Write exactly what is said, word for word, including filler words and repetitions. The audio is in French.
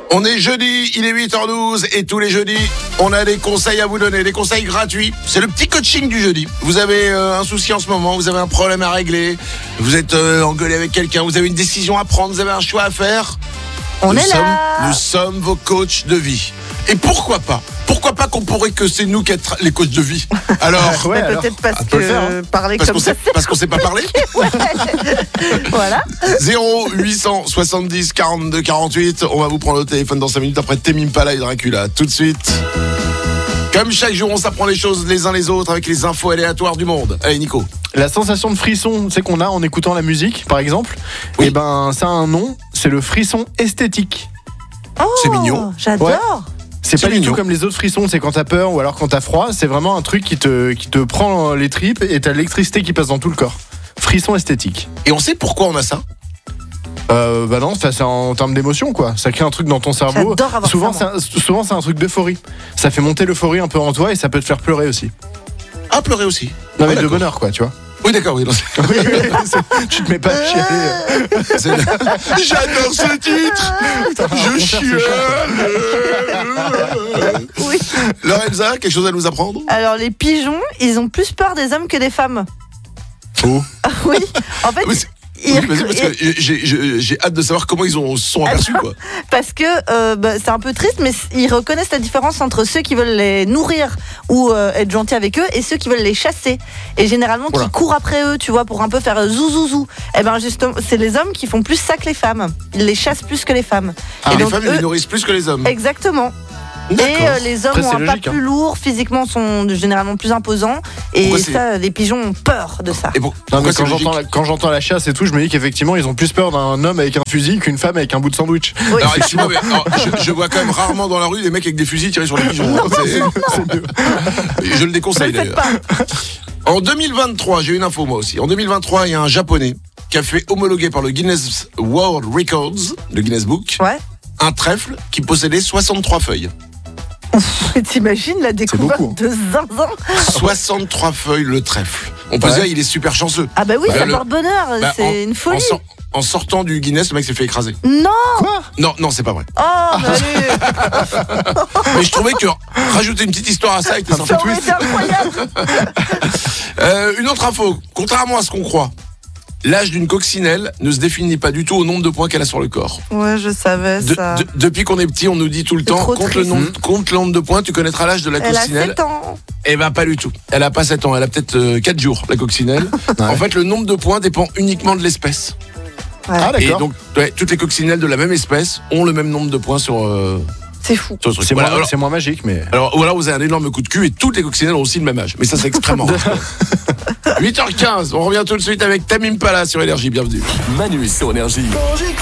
On est jeudi, il est huit heures douze et tous les jeudis, on a des conseils à vous donner, des conseils gratuits. C'est le petit coaching du jeudi. Vous avez euh, un souci en ce moment, vous avez un problème à régler, vous êtes euh, engueulé avec quelqu'un, vous avez une décision à prendre, vous avez un choix à faire. On nous est sommes, là. Nous sommes vos coachs de vie. Et pourquoi pas Pourquoi pas qu'on pourrait que c'est nous qui être les coachs de vie? Alors, Mais alors, peut-être parce on que peut le faire, hein. parler parce comme qu'on ça, sait, parce qu'on sait pas parler. ouais. Voilà. zéro huit cent soixante-dix quarante-deux quarante-huit. On va vous prendre le téléphone dans cinq minutes après Tame Impala et Dracula. Tout de suite. Comme chaque jour, on s'apprend les choses les uns les autres avec les infos aléatoires du monde. Allez, Nico. La sensation de frisson, tu sais qu'on a en écoutant la musique, par exemple, Oui. et ben ça a un nom, c'est le frisson esthétique. Oh, C'est mignon. J'adore. Ouais. C'est C'est pas du mignon. tout comme les autres frissons, c'est quand t'as peur ou alors quand t'as froid, c'est vraiment un truc qui te, qui te prend les tripes et t'as l'électricité qui passe dans tout le corps. Frisson esthétique. Et on sait pourquoi on a ça? Euh, bah non, ça, c'est en termes d'émotion quoi. Ça crée un truc dans ton cerveau. J'adore avoir Souvent, ça, c'est un, souvent c'est un truc d'euphorie. Ça fait monter l'euphorie un peu en toi et ça peut te faire pleurer aussi. Ah, pleurer aussi. Non Ah, mais de d'accord. bonheur quoi, tu vois. Oui, d'accord, oui. non, c'est- Oui, oui, oui, c'est- tu te mets pas à chialer. c'est- J'adore ce titre. Je chiale. Oui. Lorenza, quelque chose à nous apprendre? Alors les pigeons, ils ont plus peur des hommes que des femmes. Oh. Ah oui. En fait, Oui, c'est- ils- Oui, vas-y, parce que j'ai- j'ai j'ai hâte de savoir comment ils ont, se sont aperçus, quoi. parce que euh, bah, c'est un peu triste, mais ils reconnaissent la différence entre ceux qui veulent les nourrir ou euh, être gentils avec eux et ceux qui veulent les chasser. Et généralement, Voilà. qui courent après eux, tu vois, pour un peu faire zouzouzou. Et ben justement, c'est les hommes qui font plus ça que les femmes. Ils les chassent plus que les femmes. Et et les donc, femmes, ils eux- les nourrissent plus que les hommes. Exactement. Et D'accord. euh, les hommes Après, ont c'est un logique, pas hein. plus lourd, physiquement sont généralement plus imposants. Et Pourquoi c'est- ça, les pigeons ont peur de ça. Et pour- Non, pourquoi mais c'est quand logique? j'entends, la, quand j'entends la chasse et tout, je me dis qu'effectivement, ils ont plus peur d'un homme avec un fusil qu'une femme avec un bout de sandwich. Oui. Alors, excuse-moi, mais, alors, je, je vois quand même rarement dans la rue des mecs avec des fusils tirés sur les pigeons. hein. C'est- Je le déconseille Ne le faites d'ailleurs. En deux mille vingt-trois, j'ai une info moi aussi. En deux mille vingt-trois, il y a un japonais qui a fait homologuer par le Guinness World Records, le Guinness Book, Ouais. un trèfle qui possédait soixante-trois feuilles. T'imagines la découverte beaucoup, hein. de zinzin? soixante-trois feuilles le trèfle. On peut Ouais. dire il est super chanceux. Ah bah oui, Bah, ça le- porte bonheur, Bah, c'est en- une folie. En, sor- en sortant du Guinness, le mec s'est fait écraser. Non. Quoi? Non, non, c'est pas vrai. Oh, mais allez, Mais je trouvais que rajouter une petite histoire à ça était ça sympa. aurait été incroyable. Euh, une autre info, contrairement à ce qu'on croit, l'âge d'une coccinelle ne se définit pas du tout au nombre de points qu'elle a sur le corps. Ouais, je savais De- ça. de- depuis qu'on est petit, on nous dit tout le C'est temps, trop compte le, triste. nombre, compte le nombre de points, tu connaîtras l'âge de la Elle a coccinelle. sept ans. Eh ben pas du tout. Elle a pas sept ans, elle a peut-être euh, quatre jours, la coccinelle. Ouais. En fait, le nombre de points dépend uniquement de l'espèce. Ouais, Ah Et d'accord. donc, ouais, toutes les coccinelles de la même espèce ont le même nombre de points sur, euh, c'est fou. sur le truc. C'est, Voilà, moins, alors, c'est moins magique, mais. alors, ou alors vous avez un énorme coup de cul et toutes les coccinelles ont aussi le même âge. Mais ça, c'est extrêmement rare. huit heures quinze, on revient tout de suite avec Tame Impala sur Énergie. Bienvenue. Manu sur Énergie.